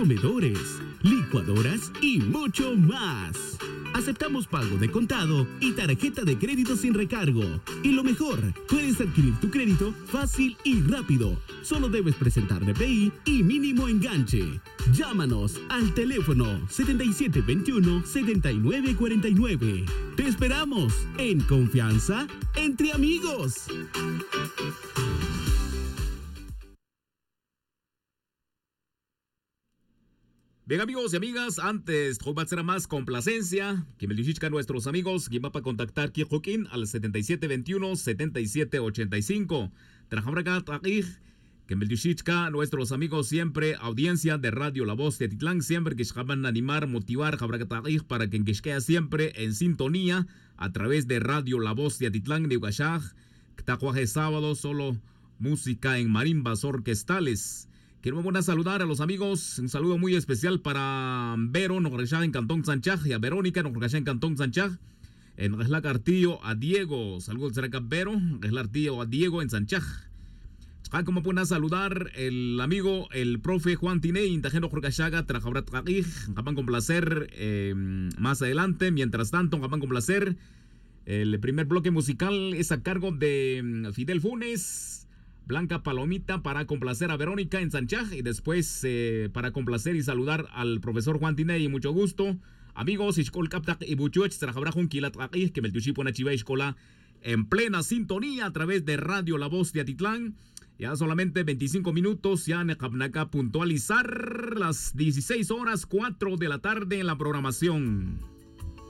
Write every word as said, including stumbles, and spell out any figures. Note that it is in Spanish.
comedores, licuadoras y mucho más. Aceptamos pago de contado y tarjeta de crédito sin recargo. Y lo mejor, puedes adquirir tu crédito fácil y rápido. Solo debes presentar D P I y mínimo enganche. Llámanos al teléfono setenta y siete veintiuno, setenta y nueve cuarenta y nueve. Te esperamos en confianza entre amigos. Bien, amigos y amigas, antes de será más complacencia, que me digan nuestros amigos, que va para contactar Kijokin al setenta y siete veintiuno, setenta y siete ochenta y cinco. Trajabraga Trajij, que me digan nuestros amigos siempre, audiencia de Radio La Voz de Atitlán, siempre que se van a animar, motivar, Jabraga Trajij, para que quede siempre en sintonía a través de Radio La Voz de Atitlán, de Ugashaj, Tacuaje sábado, solo música en marimbas orquestales. Quiero saludar a los amigos, un saludo muy especial para Vero, Nogrechá en Cantón Sanchaj, y a Verónica, Nogrechá en Cantón Sanchaj, en Resla Cartillo, a Diego, saludos a Vero, Resla Cartillo, a Diego en Sanchaj. Como pueden saludar el amigo, el profe Juan Tiney, Intajeno Jorgachaga, Trajabrat Raqij, Japan con placer, eh, más adelante, mientras tanto, Japan con placer, el primer bloque musical es a cargo de Fidel Funes, Blanca Palomita, para complacer a Verónica en Sanchaj, y después eh, para complacer y saludar al profesor Juan Tiney, mucho gusto. Amigos, Ishkol Kaptak y Buchuech, Trajabrajun Kilat Raqij, que Meltuchipo Nachiva Ishkola, en plena sintonía a través de Radio La Voz de Atitlán. Ya solamente veinticinco minutos, ya en Capnaca puntualizar las dieciséis horas, cuatro de la tarde en la programación.